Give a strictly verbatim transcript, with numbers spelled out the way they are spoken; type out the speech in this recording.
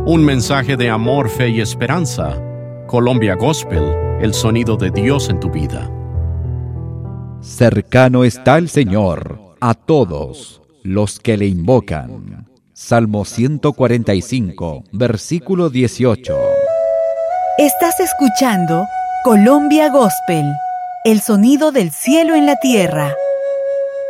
Un mensaje de amor, fe y esperanza. Colombia Gospel, el sonido de Dios en tu vida. Cercano está el Señor a todos los que le invocan. Salmo ciento cuarenta y cinco, versículo dieciocho. Estás escuchando Colombia Gospel, el sonido del cielo en la tierra.